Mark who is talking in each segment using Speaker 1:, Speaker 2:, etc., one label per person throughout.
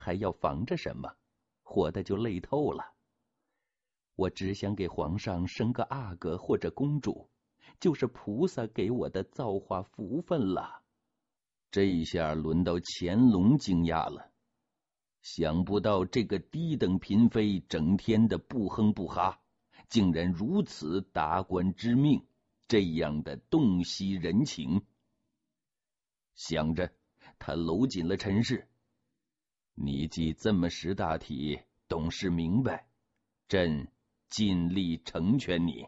Speaker 1: 还要防着什么？活的就累透了。我只想给皇上生个阿哥或者公主，就是菩萨给我的造化福分了。这一下轮到乾隆惊讶了，想不到这个低等嫔妃整天的不哼不哈，竟然如此达官知命，这样的洞悉人情。想着，他搂紧了陈氏，你既这么识大体，懂事明白，朕尽力成全你。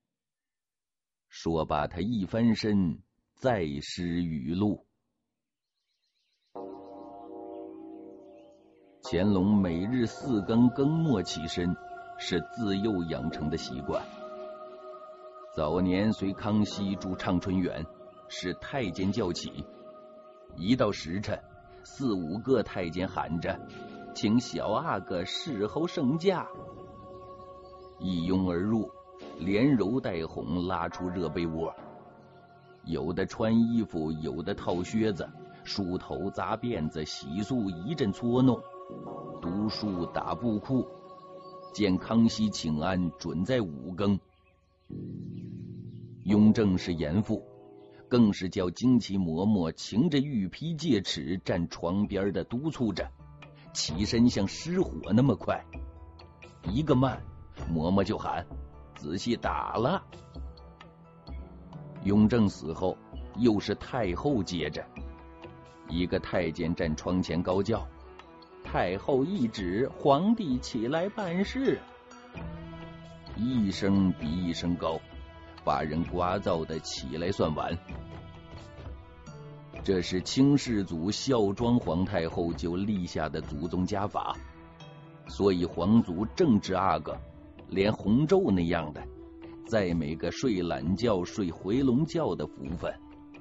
Speaker 1: 说罢，他一翻身，再施雨露。乾隆每日4更更末起身，是自幼养成的习惯。早年随康熙住畅春园，是太监叫起，一到时辰，4、5个太监喊着请小阿哥侍候圣驾，一拥而入，连揉带哄，拉出热被窝，有的穿衣服，有的套靴子，梳头扎辫子，洗漱一阵搓弄，读书打布裤。见康熙请安，准在5更。雍正是严父，更是叫惊奇嬷嬷擎着玉披戒尺站床边的督促着，起身像失火那么快，一个慢，嬷嬷就喊仔细打了。雍正死后，又是太后接着，一个太监站窗前高叫，太后懿旨，皇帝起来办事。一声比一声高，把人聒噪的起来算完。这是清世祖孝庄皇太后就立下的祖宗家法，所以皇族正值阿哥，连洪昼那样的，再没个睡懒觉睡回笼觉的福分。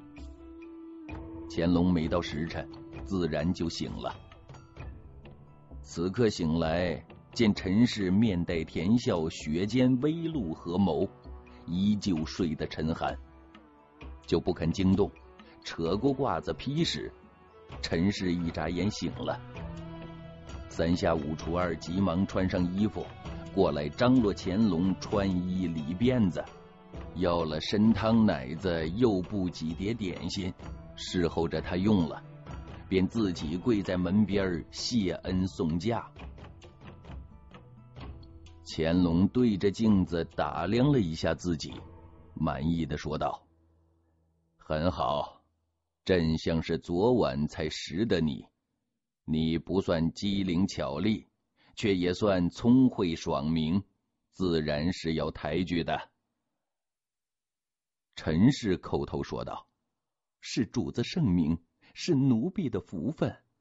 Speaker 1: 乾隆每到时辰，自然就醒了。此刻醒来，见陈氏面带甜笑，雪间微露合眸，依旧睡得沉酣，就不肯惊动，扯过褂子披使。陈氏一眨眼醒了，3下5除2，急忙穿上衣服过来，张罗乾隆穿衣理辫子，要了参汤奶子，又布几碟点心，侍候着他用了，便自己跪在门边谢恩送驾。乾隆对着镜子打量了一下自己，满意的说道：很好，朕像是昨晚才识得你，你不算机灵巧丽，却也算聪慧爽明，自然是要抬举的。陈氏叩头说道：是主子圣明，是奴婢的福分。